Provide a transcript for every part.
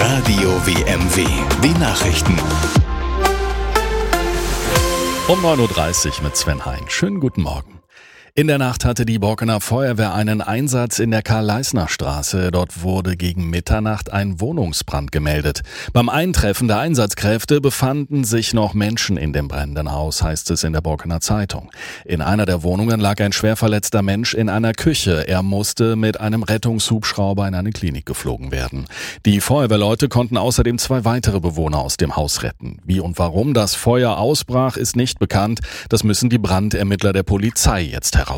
Radio WMW. Die Nachrichten. Um 9.30 Uhr mit Sven Hein. Schönen guten Morgen. In der Nacht hatte die Borkener Feuerwehr einen Einsatz in der Karl-Leisner-Straße. Dort wurde gegen Mitternacht ein Wohnungsbrand gemeldet. Beim Eintreffen der Einsatzkräfte befanden sich noch Menschen in dem brennenden Haus, heißt es in der Borkener Zeitung. In einer der Wohnungen lag ein schwer verletzter Mensch in einer Küche. Er musste mit einem Rettungshubschrauber in eine Klinik geflogen werden. Die Feuerwehrleute konnten außerdem 2 weitere Bewohner aus dem Haus retten. Wie und warum das Feuer ausbrach, ist nicht bekannt. Das müssen die Brandermittler der Polizei jetzt herausfinden.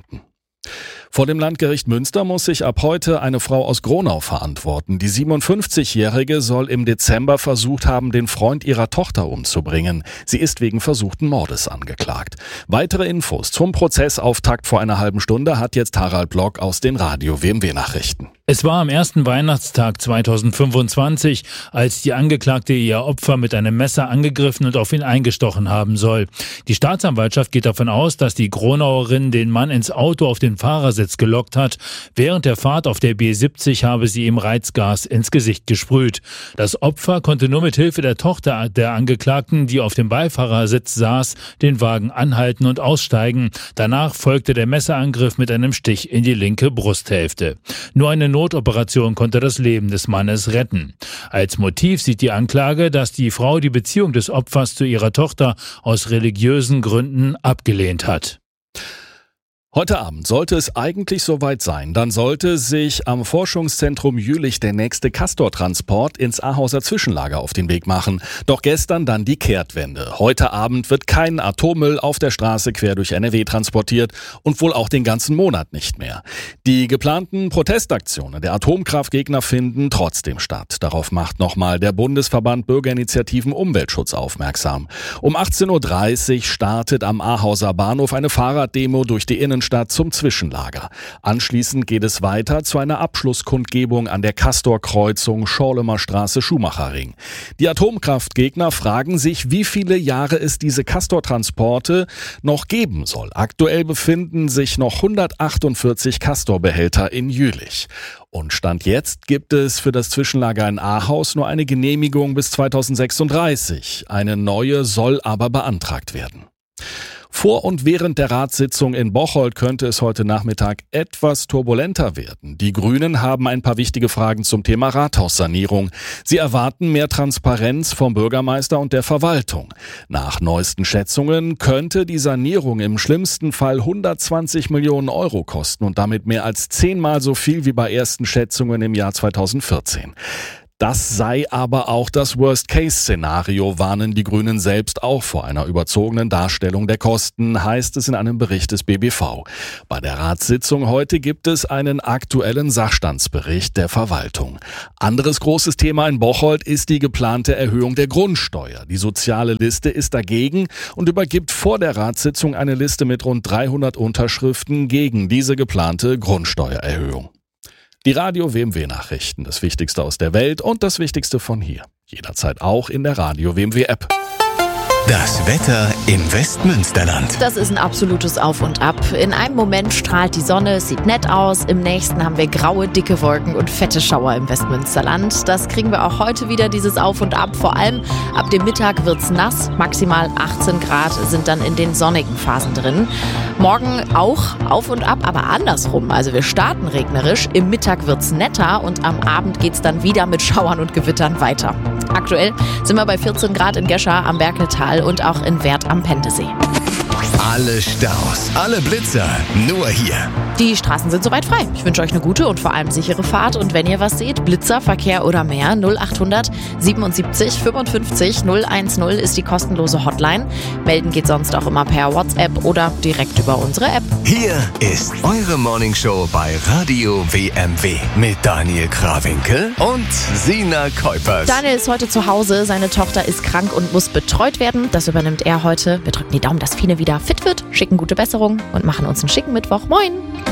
Vor dem Landgericht Münster muss sich ab heute eine Frau aus Gronau verantworten. Die 57-Jährige soll im Dezember versucht haben, den Freund ihrer Tochter umzubringen. Sie ist wegen versuchten Mordes angeklagt. Weitere Infos zum Prozessauftakt vor einer halben Stunde hat jetzt Harald Block aus den Radio WMW Nachrichten. Es war am ersten Weihnachtstag 2025, als die Angeklagte ihr Opfer mit einem Messer angegriffen und auf ihn eingestochen haben soll. Die Staatsanwaltschaft geht davon aus, dass die Gronauerin den Mann ins Auto auf den Fahrersitz gelockt hat. Während der Fahrt auf der B70 habe sie ihm Reizgas ins Gesicht gesprüht. Das Opfer konnte nur mit Hilfe der Tochter der Angeklagten, die auf dem Beifahrersitz saß, den Wagen anhalten und aussteigen. Danach folgte der Messerangriff mit einem Stich in die linke Brusthälfte. Nur eine Notoperation konnte das Leben des Mannes retten. Als Motiv sieht die Anklage, dass die Frau die Beziehung des Opfers zu ihrer Tochter aus religiösen Gründen abgelehnt hat. Heute Abend sollte es eigentlich soweit sein. Dann sollte sich am Forschungszentrum Jülich der nächste Castor-Transport ins Ahauser Zwischenlager auf den Weg machen. Doch gestern dann die Kehrtwende. Heute Abend wird kein Atommüll auf der Straße quer durch NRW transportiert und wohl auch den ganzen Monat nicht mehr. Die geplanten Protestaktionen der Atomkraftgegner finden trotzdem statt. Darauf macht nochmal der Bundesverband Bürgerinitiativen Umweltschutz aufmerksam. Um 18.30 Uhr startet am Ahauser Bahnhof eine Fahrraddemo durch die Innenstadt zum Zwischenlager. Anschließend geht es weiter zu einer Abschlusskundgebung an der Castor-Kreuzung Schorlemer Straße Schumacherring. Die Atomkraftgegner fragen sich, wie viele Jahre es diese Castor-Transporte noch geben soll. Aktuell befinden sich noch 148 Castor-Behälter in Jülich. Und Stand jetzt gibt es für das Zwischenlager in Ahaus nur eine Genehmigung bis 2036. Eine neue soll aber beantragt werden. Vor und während der Ratssitzung in Bocholt könnte es heute Nachmittag etwas turbulenter werden. Die Grünen haben ein paar wichtige Fragen zum Thema Rathaussanierung. Sie erwarten mehr Transparenz vom Bürgermeister und der Verwaltung. Nach neuesten Schätzungen könnte die Sanierung im schlimmsten Fall 120 Millionen Euro kosten und damit mehr als 10-mal so viel wie bei ersten Schätzungen im Jahr 2014. Das sei aber auch das Worst-Case-Szenario, warnen die Grünen selbst auch vor einer überzogenen Darstellung der Kosten, heißt es in einem Bericht des BBV. Bei der Ratssitzung heute gibt es einen aktuellen Sachstandsbericht der Verwaltung. Anderes großes Thema in Bocholt ist die geplante Erhöhung der Grundsteuer. Die soziale Liste ist dagegen und übergibt vor der Ratssitzung eine Liste mit rund 300 Unterschriften gegen diese geplante Grundsteuererhöhung. Die Radio WMW Nachrichten, das Wichtigste aus der Welt und das Wichtigste von hier. Jederzeit auch in der Radio WMW App. Das Wetter im Westmünsterland. Das ist ein absolutes Auf und Ab. In einem Moment strahlt die Sonne, sieht nett aus. Im nächsten haben wir graue, dicke Wolken und fette Schauer im Westmünsterland. Das kriegen wir auch heute wieder, dieses Auf und Ab. Vor allem ab dem Mittag wird's nass. Maximal 18 Grad sind dann in den sonnigen Phasen drin. Morgen auch auf und ab, aber andersrum. Also wir starten regnerisch. Im Mittag wird's netter und am Abend geht's dann wieder mit Schauern und Gewittern weiter. Aktuell sind wir bei 14 Grad in Gescher am Berkeltal und auch in Werth am Pendesee. Alle Staus, alle Blitzer, nur hier. Die Straßen sind soweit frei. Ich wünsche euch eine gute und vor allem sichere Fahrt. Und wenn ihr was seht, Blitzer, Verkehr oder mehr, 0800 77 55 010 ist die kostenlose Hotline. Melden geht sonst auch immer per WhatsApp oder direkt über unsere App. Hier ist eure Morningshow bei Radio WMW mit Daniel Krawinkel und Sina Kuipers. Daniel ist heute zu Hause. Seine Tochter ist krank und muss betreut werden. Das übernimmt er heute. Wir drücken die Daumen, dass Fine wieder fit wird, schicken gute Besserung und machen uns einen schicken Mittwoch. Moin!